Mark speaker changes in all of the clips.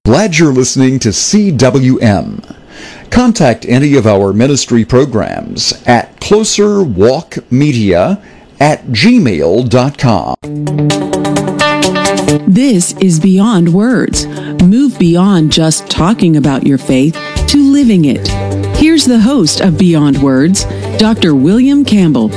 Speaker 1: Glad you're listening to CWM. Contact any of our ministry programs at closerwalkmedia@gmail.com.
Speaker 2: This is Beyond Words. Move beyond just talking about your faith to living it. Here's the host of Beyond Words, Dr. William Campbell.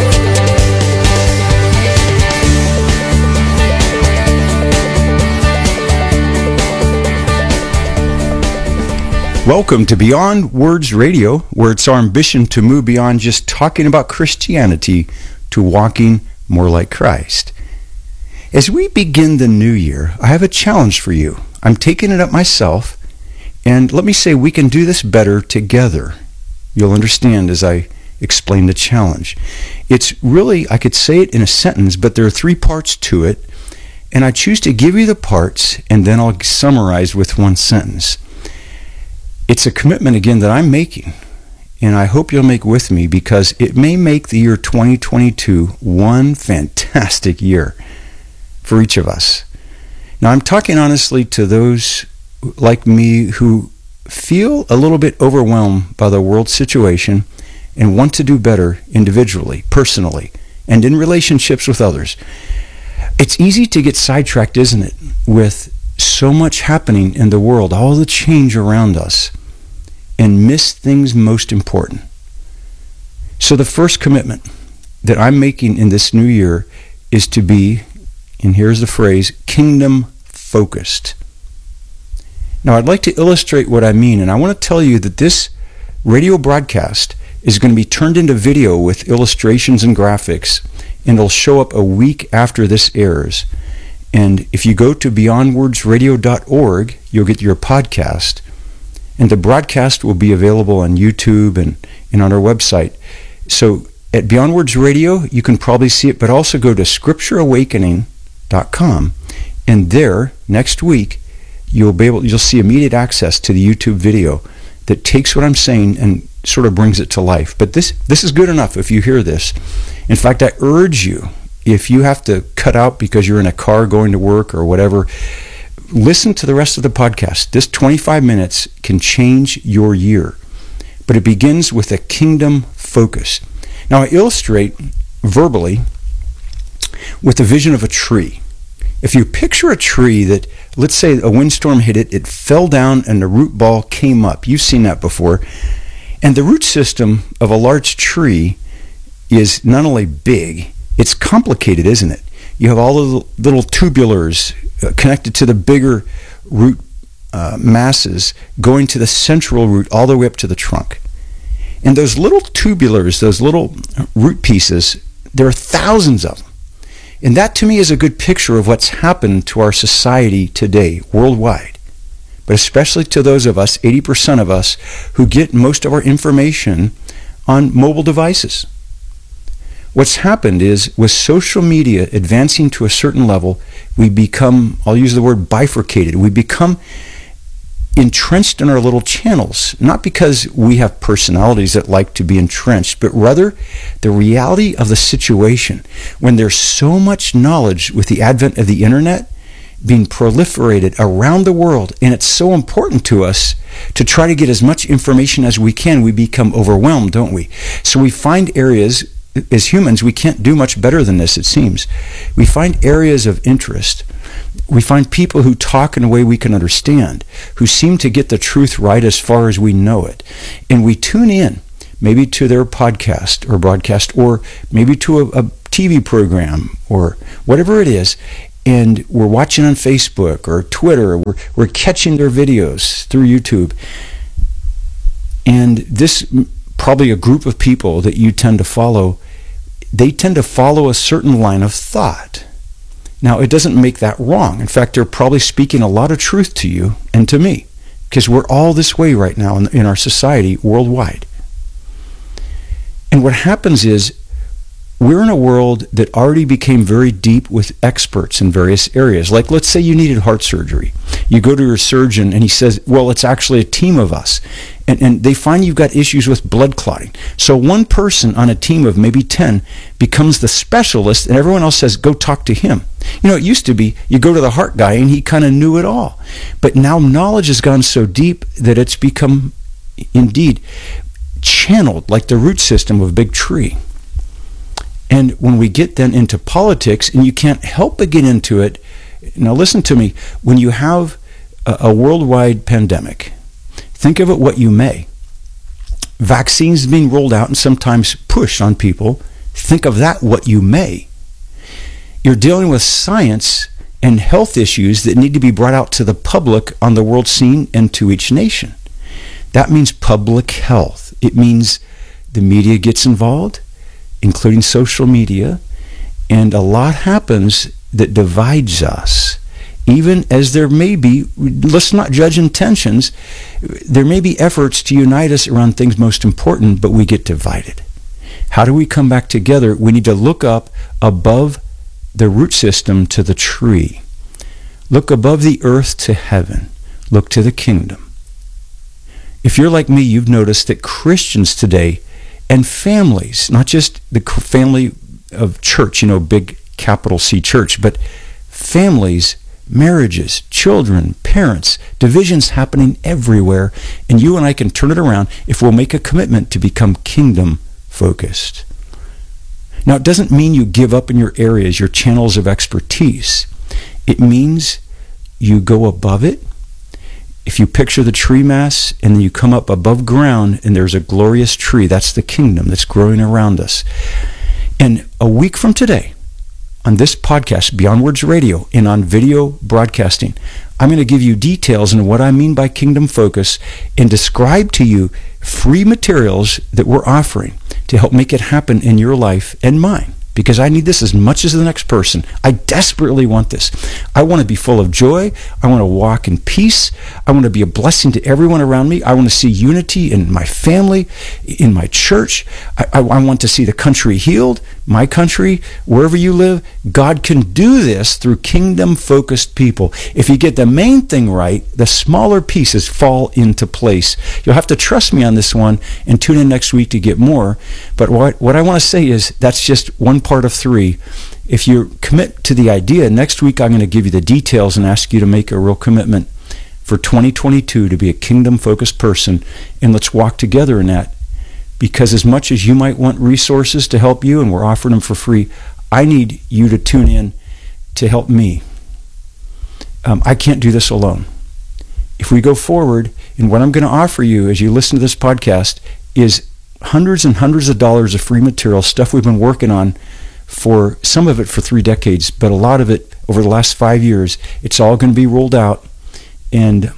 Speaker 3: Welcome to Beyond Words Radio, where it's our ambition to move beyond just talking about Christianity to walking more like Christ. As we begin the new year, I have a challenge for you. I'm taking it up myself, and let me say we can do this better together. You'll understand as I explain the challenge. It's really, I could say it in a sentence, but there are 3 parts to it, and I choose to give you the parts, and then I'll summarize with one sentence. It's a commitment, again, that I'm making, and I hope you'll make with me because it may make the year 2022 one fantastic year for each of us. Now, I'm talking honestly to those like me who feel a little bit overwhelmed by the world situation and want to do better individually, personally, and in relationships with others. It's easy to get sidetracked, isn't it, with so much happening in the world, all the change around us, and miss things most important. So the first commitment that I'm making in this new year is to be, and here's the phrase, kingdom focused. Now I'd like to illustrate what I mean, and I want to tell you that this radio broadcast is going to be turned into video with illustrations and graphics, and it'll show up a week after this airs. And if you go to beyondwordsradio.org, you'll get your podcast. And the broadcast will be available on YouTube and on our website. So at Beyond Words Radio, you can probably see it, but also go to scriptureawakening.com. And there, next week, you'll see immediate access to the YouTube video that takes what I'm saying and sort of brings it to life. But this is good enough if you hear this. In fact, I urge you, if you have to cut out because you're in a car going to work or whatever, listen to the rest of the podcast. This 25 minutes can change your year. But it begins with a kingdom focus. Now, I illustrate verbally with the vision of a tree. If you picture a tree that, let's say a windstorm hit it, it fell down and the root ball came up. You've seen that before. And the root system of a large tree is not only big, it's complicated, isn't it? You have all the little tubulars connected to the bigger root masses going to the central root all the way up to the trunk. And those little tubulars, those little root pieces, there are thousands of them. And that to me is a good picture of what's happened to our society today, worldwide. But especially to those of us, 80% of us, who get most of our information on mobile devices. What's happened is, with social media advancing to a certain level, we become, I'll use the word bifurcated, we become entrenched in our little channels, not because we have personalities that like to be entrenched, but rather the reality of the situation. When there's so much knowledge with the advent of the internet being proliferated around the world, and it's so important to us to try to get as much information as we can, we become overwhelmed, don't we? So we find areas. As humans, we can't do much better than this, it seems. We find areas of interest. We find people who talk in a way we can understand, who seem to get the truth right as far as we know it. And we tune in, maybe to their podcast or broadcast, or maybe to a TV program, or whatever it is, and we're watching on Facebook or Twitter. We're catching their videos through YouTube. And this probably a group of people that you tend to follow, they tend to follow a certain line of thought. Now, it doesn't make that wrong. In fact, they're probably speaking a lot of truth to you and to me, because we're all this way right now in our society worldwide. And what happens is, we're in a world that already became very deep with experts in various areas. Like, let's say you needed heart surgery. You go to your surgeon and he says, well, it's actually a team of us. And they find you've got issues with blood clotting. So one person on a team of maybe 10 becomes the specialist, and everyone else says, go talk to him. You know, it used to be you go to the heart guy and he kind of knew it all. But now knowledge has gone so deep that it's become, indeed, channeled like the root system of a big tree. And when we get then into politics, and you can't help but get into it, now listen to me, when you have a worldwide pandemic, think of it what you may. Vaccines being rolled out and sometimes pushed on people, think of that what you may. You're dealing with science and health issues that need to be brought out to the public on the world scene and to each nation. That means public health. It means the media gets involved, including social media, and a lot happens that divides us. Even as there may be, let's not judge intentions, there may be efforts to unite us around things most important, but we get divided. How do we come back together? We need to look up above the root system to the tree. Look above the earth to heaven. Look to the kingdom. If you're like me, you've noticed that Christians today and families, not just the family of church, big capital C church, but families, marriages, children, parents, divisions happening everywhere, and you and I can turn it around if we'll make a commitment to become kingdom focused. Now, it doesn't mean you give up in your areas, your channels of expertise. It means you go above it. If you picture the tree mass and then you come up above ground and there's a glorious tree, that's the kingdom that's growing around us. And a week from today, on this podcast, Beyond Words Radio, and on video broadcasting, I'm going to give you details on what I mean by kingdom focus and describe to you free materials that we're offering to help make it happen in your life and mine. Because I need this as much as the next person. I desperately want this. I want to be full of joy. I want to walk in peace. I want to be a blessing to everyone around me. I want to see unity in my family, in my church. I want to see the country healed, my country, wherever you live. God can do this through kingdom-focused people. If you get the main thing right, the smaller pieces fall into place. You'll have to trust me on this one and tune in next week to get more. But what I want to say is that's just one part of 3. If you commit to the idea, next week I'm going to give you the details and ask you to make a real commitment for 2022 to be a kingdom-focused person, and let's walk together in that. Because as much as you might want resources to help you, and we're offering them for free, I need you to tune in to help me. I can't do this alone. If we go forward, and what I'm going to offer you as you listen to this podcast is hundreds and hundreds of dollars of free material, stuff we've been working on for some of it for 3 decades, but a lot of it over the last 5 years. It's all going to be rolled out, and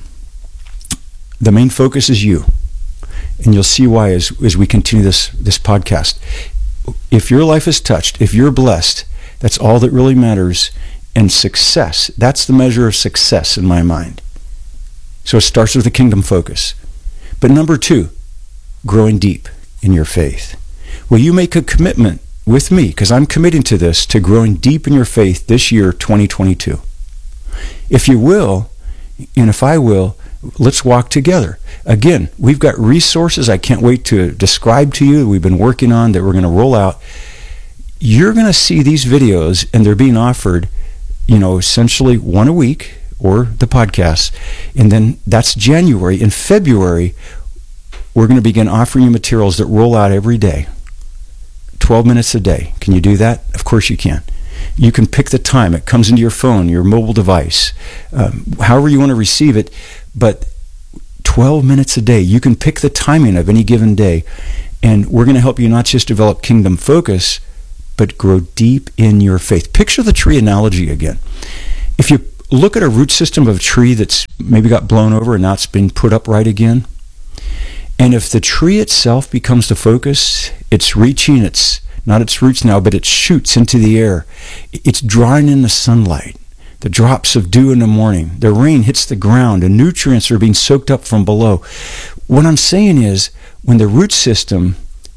Speaker 3: the main focus is you. And you'll see why as we continue this podcast. If your life is touched, if you're blessed, that's all that really matters. And success, that's the measure of success in my mind. So it starts with a kingdom focus. But number 2, growing deep in your faith. Will you make a commitment with me, because I'm committing to this, to growing deep in your faith this year, 2022? If you will, and if I will, let's walk together. Again, we've got resources I can't wait to describe to you that we've been working on, that we're going to roll out. You're going to see these videos, and they're being offered, essentially one a week, or the podcast. And then that's January. In February, we're going to begin offering you materials that roll out every day. 12 minutes a day. Can you do that? Of course you can. You can pick the time. It comes into your phone, your mobile device, however you want to receive it. But 12 minutes a day. You can pick the timing of any given day. And we're going to help you not just develop kingdom focus, but grow deep in your faith. Picture the tree analogy again. If you look at a root system of a tree that's maybe got blown over and now it's been put upright again, and if the tree itself becomes the focus, it's reaching, it's not its roots now, but it shoots into the air. It's drawing in the sunlight, the drops of dew in the morning. The rain hits the ground, and nutrients are being soaked up from below. What I'm saying is, when the root system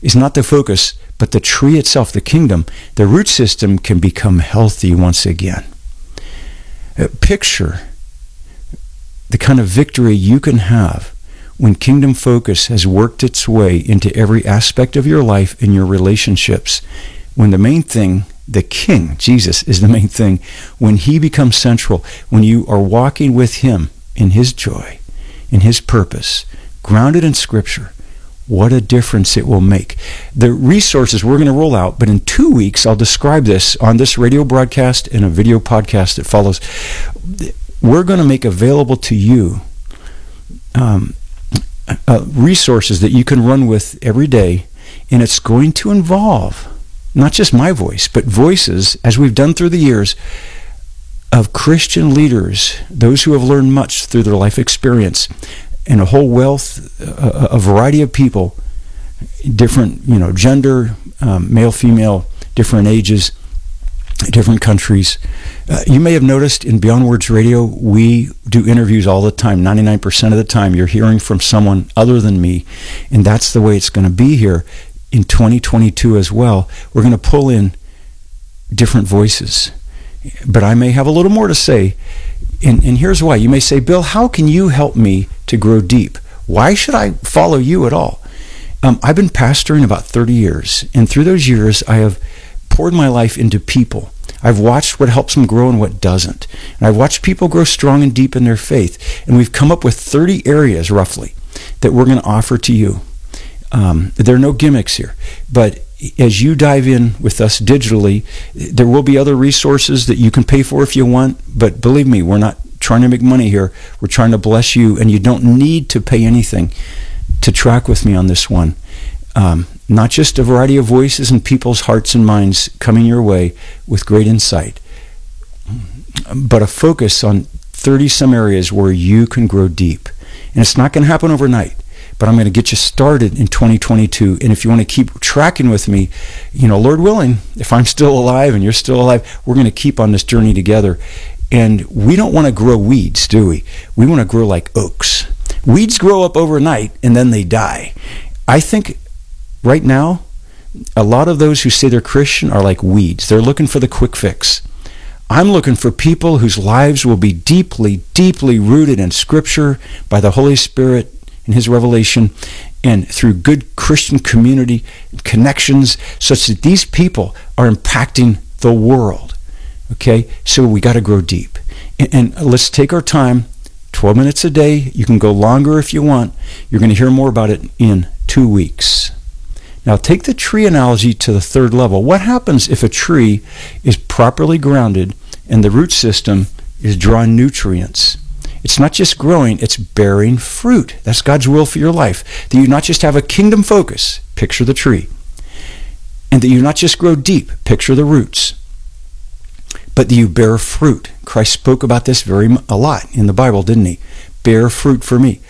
Speaker 3: is not the focus, but the tree itself, the kingdom, the root system can become healthy once again. Picture the kind of victory you can have when kingdom focus has worked its way into every aspect of your life and your relationships. When the main thing, the King, Jesus, is the main thing, when he becomes central, when you are walking with him in his joy, in his purpose, grounded in Scripture, what a difference it will make. The resources we're going to roll out, but in 2 weeks I'll describe this on this radio broadcast and a video podcast that follows. We're going to make available to you resources that you can run with every day, and it's going to involve not just my voice, but voices, as we've done through the years, of Christian leaders, those who have learned much through their life experience, and a whole wealth, a variety of people, different, gender, male, female, different ages, different countries. You may have noticed in Beyond Words Radio, we do interviews all the time. 99% of the time, you're hearing from someone other than me, and that's the way it's going to be here in 2022 as well. We're going to pull in different voices, but I may have a little more to say, and here's why. You may say, Bill, how can you help me to grow deep? Why should I follow you at all? I've been pastoring about 30 years, and through those years, I have poured my life into people. I've watched what helps them grow and what doesn't. And I've watched people grow strong and deep in their faith. And we've come up with 30 areas, roughly, that we're going to offer to you. There are no gimmicks here. But as you dive in with us digitally, there will be other resources that you can pay for if you want. But believe me, we're not trying to make money here. We're trying to bless you. And you don't need to pay anything to track with me on this one. Not just a variety of voices and people's hearts and minds coming your way with great insight, but a focus on 30-some areas where you can grow deep. And it's not going to happen overnight, but I'm going to get you started in 2022. And if you want to keep tracking with me, Lord willing, if I'm still alive and you're still alive, we're going to keep on this journey together. And we don't want to grow weeds, do we? We want to grow like oaks. Weeds grow up overnight and then they die. I think right now, a lot of those who say they're Christian are like weeds. They're looking for the quick fix. I'm looking for people whose lives will be deeply, deeply rooted in Scripture by the Holy Spirit and His revelation, and through good Christian community connections, such that these people are impacting the world. Okay? So we got to grow deep. And let's take our time, 12 minutes a day. You can go longer if you want. You're going to hear more about it in 2 weeks. Now take the tree analogy to the third level. What happens if a tree is properly grounded and the root system is drawing nutrients? It's not just growing, it's bearing fruit. That's God's will for your life. That you not just have a kingdom focus, picture the tree. And that you not just grow deep, picture the roots. But that you bear fruit. Christ spoke about this a lot in the Bible, didn't he? Bear fruit for me.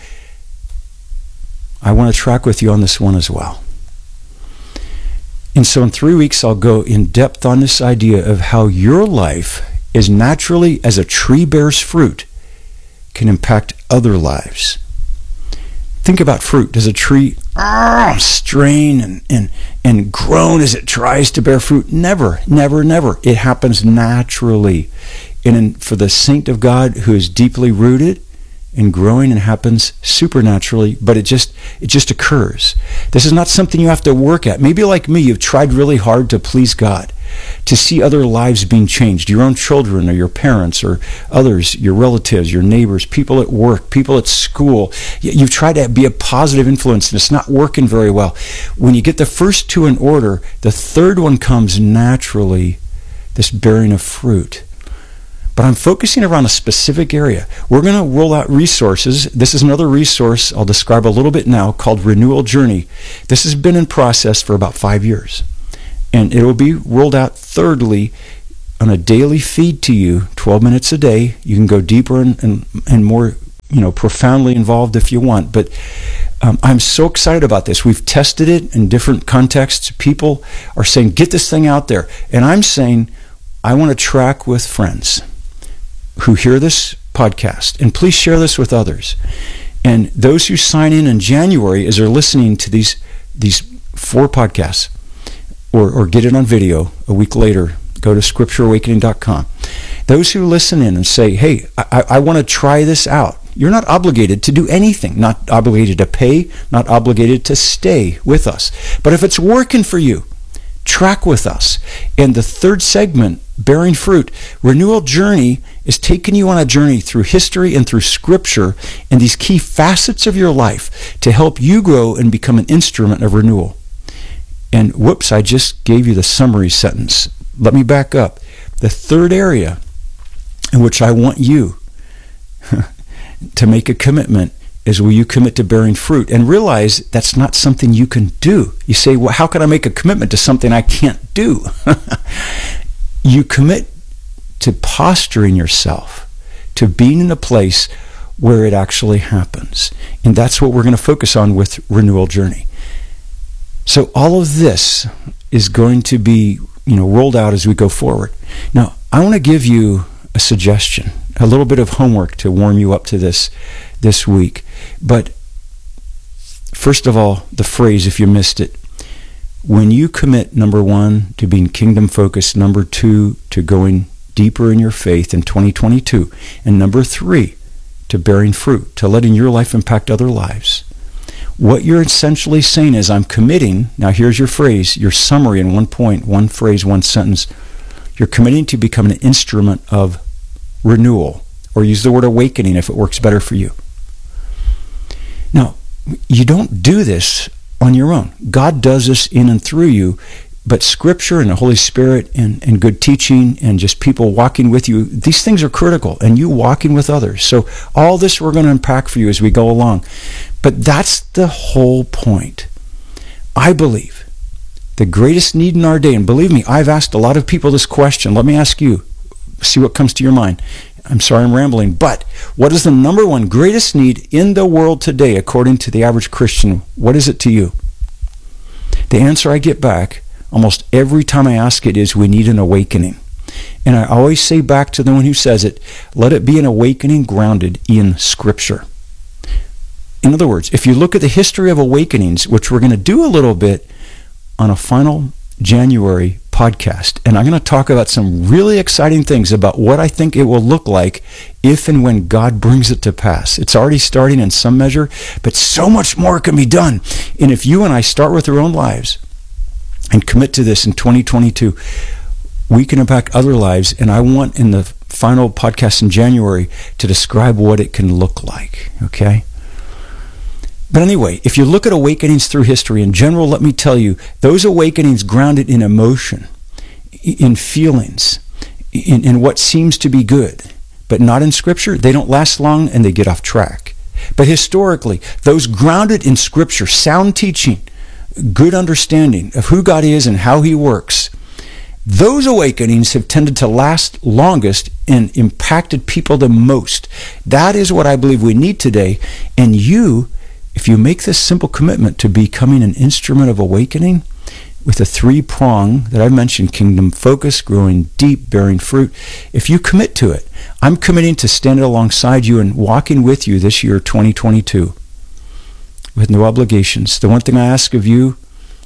Speaker 3: I want to track with you on this one as well. And so in 3 weeks, I'll go in depth on this idea of how your life, as naturally as a tree bears fruit, can impact other lives. Think about fruit. Does a tree strain and groan as it tries to bear fruit? Never, never, never. It happens naturally. And for the saint of God who is deeply rooted and growing, and happens supernaturally, but it just occurs. This is not something you have to work at. Maybe like me, you've tried really hard to please God, to see other lives being changed, your own children or your parents or others, your relatives, your neighbors, people at work, people at school. You've tried to be a positive influence, and it's not working very well. When you get the first two in order, the third one comes naturally, this bearing of fruit. But I'm focusing around a specific area. We're going to roll out resources. This is another resource I'll describe a little bit now called Renewal Journey. This has been in process for about 5 years. And it will be rolled out thirdly on a daily feed to you, 12 minutes a day. You can go deeper and more profoundly involved if you want. But I'm so excited about this. We've tested it in different contexts. People are saying, get this thing out there. And I'm saying, I want to track with friends who hear this podcast, and please share this with others. And those who sign in January, as they're listening to these 4 podcasts, or get it on video a week later, go to scriptureawakening.com. Those who listen in and say, hey, I want to try this out. You're not obligated to do anything, not obligated to pay, not obligated to stay with us. But if it's working for you, track with us. And the third segment, Bearing Fruit, Renewal Journey, is taking you on a journey through history and through Scripture and these key facets of your life to help you grow and become an instrument of renewal. And whoops, I just gave you the summary sentence. Let me back up. The third area in which I want you to make a commitment is, will you commit to bearing fruit? And realize that's not something you can do. You say, well, how can I make a commitment to something I can't do? You commit to posturing yourself, to being in a place where it actually happens. And that's what we're going to focus on with Renewal Journey. So all of this is going to be, rolled out as we go forward. Now, I want to give you a suggestion, a little bit of homework to warm you up to this week. But first of all, the phrase, if you missed it, when you commit, number 1, to being kingdom focused, number 2, to going deeper in your faith in 2022, and number 3, to bearing fruit, to letting your life impact other lives, what you're essentially saying is, I'm committing, now here's your phrase, your summary in 1 point, 1 phrase, 1 sentence, you're committing to become an instrument of renewal, or use the word awakening if it works better for you. Now, you don't do this on your own. God does this in and through you, but Scripture and the Holy Spirit and good teaching and just people walking with you, these things are critical, and you walking with others. So all this we're going to unpack for you as we go along. But that's the whole point. I believe the greatest need in our day, and believe me, I've asked a lot of people this question. Let me ask you, see what comes to your mind. I'm sorry I'm rambling, but what is the number 1 greatest need in the world today, according to the average Christian? What is it to you? The answer I get back almost every time I ask it is, we need an awakening. And I always say back to the one who says it, let it be an awakening grounded in Scripture. In other words, if you look at the history of awakenings, which we're going to do a little bit on a final January podcast, and I'm going to talk about some really exciting things about what I think it will look like if and when God brings it to pass. It's already starting in some measure, but so much more can be done. And if you and I start with our own lives and commit to this in 2022, we can impact other lives. And I want in the final podcast in January to describe what it can look like, okay? But anyway, if you look at awakenings through history in general, let me tell you, those awakenings grounded in emotion, in feelings, in what seems to be good, but not in Scripture, they don't last long and they get off track. But historically, those grounded in Scripture, sound teaching, good understanding of who God is and how He works, those awakenings have tended to last longest and impacted people the most. That is what I believe we need today. And you, if you make this simple commitment to becoming an instrument of awakening with the 3-prong that I mentioned, kingdom focus, growing deep, bearing fruit, if you commit to it, I'm committing to stand alongside you and walking with you this year, 2022, with no obligations. The one thing I ask of you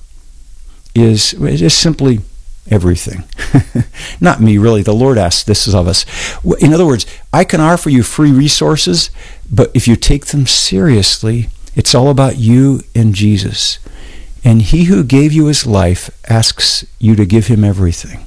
Speaker 3: is simply everything. Not me, really. The Lord asks this of us. In other words, I can offer you free resources, but if you take them seriously, it's all about you and Jesus. And He who gave you His life asks you to give Him everything.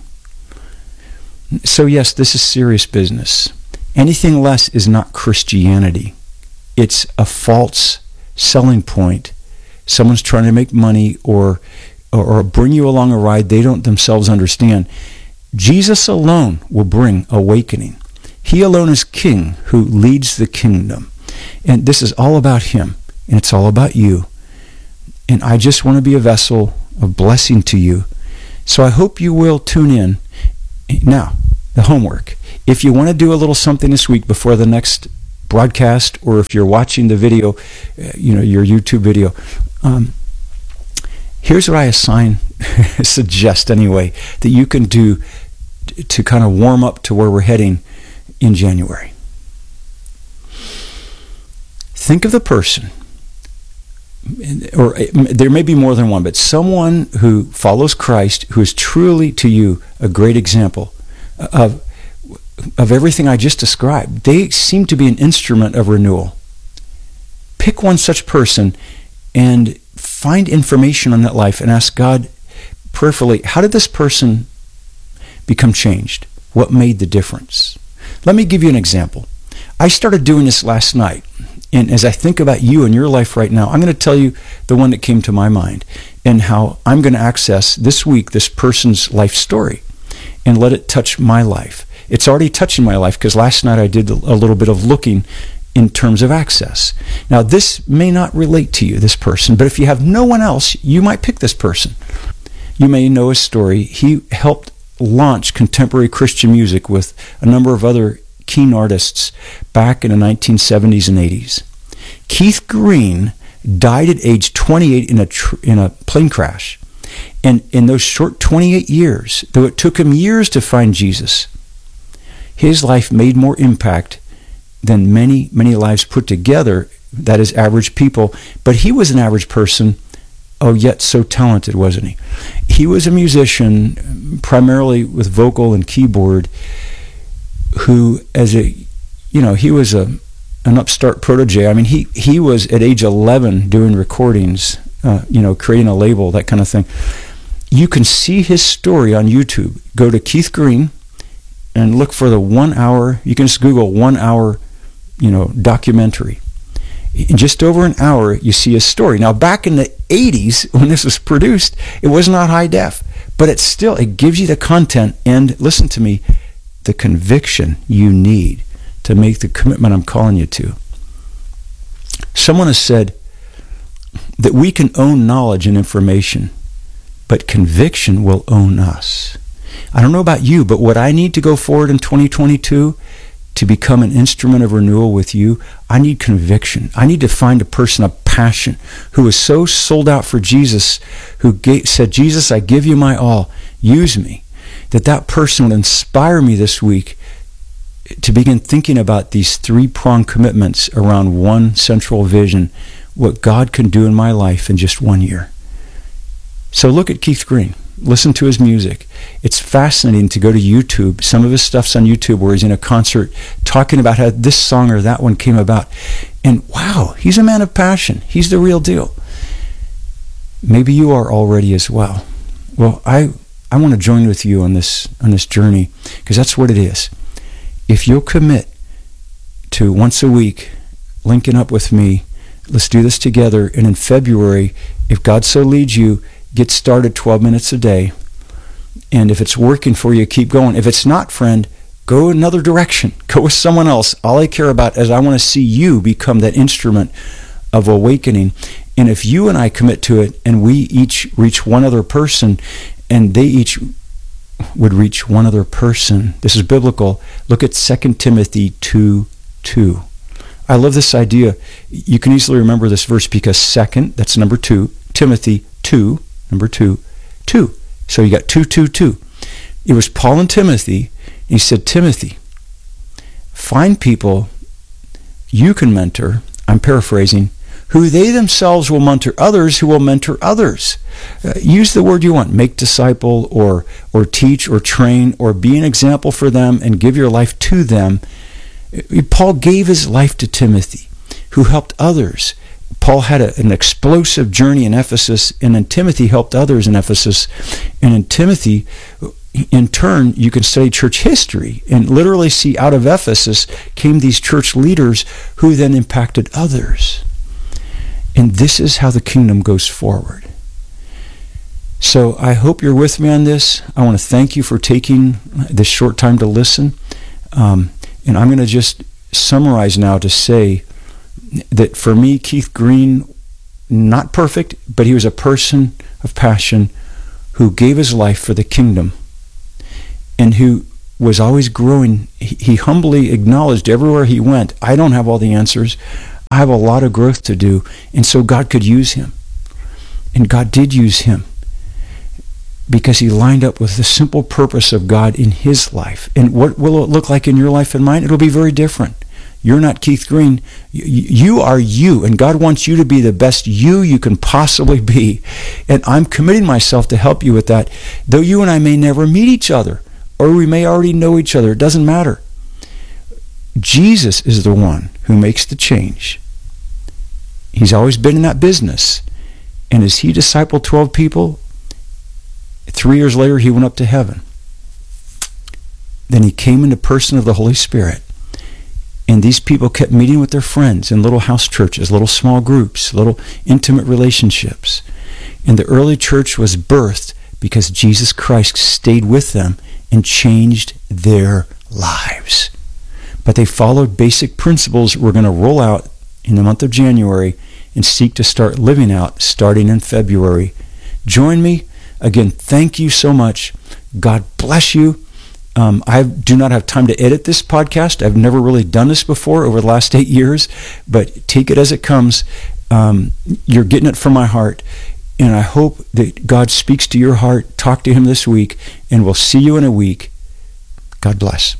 Speaker 3: So yes, this is serious business. Anything less is not Christianity. It's a false selling point. Someone's trying to make money or bring you along a ride they don't themselves understand. Jesus alone will bring awakening. He alone is King who leads the kingdom. And this is all about Him, and it's all about you. And I just want to be a vessel of blessing to you. So I hope you will tune in. Now, the homework. If you want to do a little something this week before the next broadcast, or if you're watching the video, your YouTube video, here's what I suggest anyway, that you can do to kind of warm up to where we're heading in January. Think of the person or there may be more than one, but someone who follows Christ, who is truly to you a great example of everything I just described. They seem to be an instrument of renewal. Pick one such person and find information on that life and ask God prayerfully, how did this person become changed? What made the difference? Let me give you an example. I started doing this last night, and as I think about you and your life right now, I'm going to tell you the one that came to my mind and how I'm going to access this week this person's life story and let it touch my life. It's already touching my life because last night I did a little bit of looking in terms of access. Now, this may not relate to you, this person, but if you have no one else, you might pick this person. You may know his story. He helped launch contemporary Christian music with a number of other keen artists back in the 1970s and 80s. Keith Green died at age 28 in a plane crash. And in those short 28 years, though it took him years to find Jesus, his life made more impact than many, many lives put together, that is, average people. But he was an average person, oh, yet so talented, wasn't he? He was a musician, primarily with vocal and keyboard, who, he was an upstart protege. I mean, he was at age 11 doing recordings, creating a label, that kind of thing. You can see his story on YouTube. Go to Keith Green and look for the 1 hour. You can just Google 1 hour, documentary. In just over an hour, you see his story. Now, back in the 80s, when this was produced, it was not high def, but it gives you the content and, listen to me, the conviction you need to make the commitment I'm calling you to. Someone has said that we can own knowledge and information, but conviction will own us. I don't know about you, but what I need to go forward in 2022 to become an instrument of renewal with you, I need conviction. I need to find a person of passion who is so sold out for Jesus, who said, Jesus, I give you my all, use me, that person would inspire me this week to begin thinking about these three-pronged commitments around one central vision, what God can do in my life in just 1 year. So look at Keith Green. Listen to his music. It's fascinating to go to YouTube. Some of his stuff's on YouTube where he's in a concert talking about how this song or that one came about. And wow, he's a man of passion. He's the real deal. Maybe you are already as well. Well, I want to join with you on this journey, because that's what it is. If you'll commit to once a week linking up with me, let's do this together. And in February, if God so leads you, get started 12 minutes a day. And if it's working for you, keep going. If it's not, friend, go another direction. Go with someone else. All I care about is I want to see you become that instrument of awakening. And if you and I commit to it, and we each reach one other person, and they each would reach one other person, this is biblical. Look at 2 Timothy 2:2. I love this idea. You can easily remember this verse because second, that's number 2, Timothy 2, number 2. So you got 2. It was Paul and Timothy. And he said, Timothy, find people you can mentor, I'm paraphrasing, who they themselves will mentor others who will mentor others. Use the word you want, make disciple or teach or train or be an example for them and give your life to them. Paul gave his life to Timothy, who helped others. Paul had an explosive journey in Ephesus, and then Timothy helped others in Ephesus. And in Timothy, in turn, you can study church history and literally see out of Ephesus came these church leaders who then impacted others. And this is how the kingdom goes forward. So I hope you're with me on this. I want to thank you for taking this short time to listen. And I'm going to just summarize now to say that for me, Keith Green, not perfect, but he was a person of passion who gave his life for the kingdom and who was always growing. He humbly acknowledged everywhere he went, I don't have all the answers. I have a lot of growth to do. And so God could use him. And God did use him because he lined up with the simple purpose of God in his life. And what will it look like in your life and mine? It'll be very different. You're not Keith Green. You are you, and God wants you to be the best you can possibly be. And I'm committing myself to help you with that, though you and I may never meet each other, or we may already know each other. It doesn't matter. Jesus is the one who makes the change. He's always been in that business. And as he discipled 12 people, 3 years later, he went up to heaven. Then he came in the person of the Holy Spirit. And these people kept meeting with their friends in little house churches, little small groups, little intimate relationships. And the early church was birthed because Jesus Christ stayed with them and changed their lives. But they followed basic principles we're going to roll out in the month of January and seek to start living out starting in February. Join me. Again, thank you so much. God bless you. I do not have time to edit this podcast. I've never really done this before over the last 8 years, but take it as it comes. You're getting it from my heart, and I hope that God speaks to your heart. Talk to him this week, and we'll see you in a week. God bless.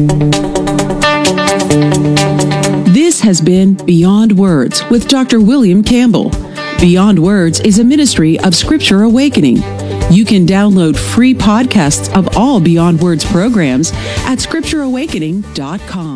Speaker 2: This has been Beyond Words with Dr. William Campbell. Beyond Words is a ministry of Scripture Awakening. You can download free podcasts of all Beyond Words programs at scriptureawakening.com.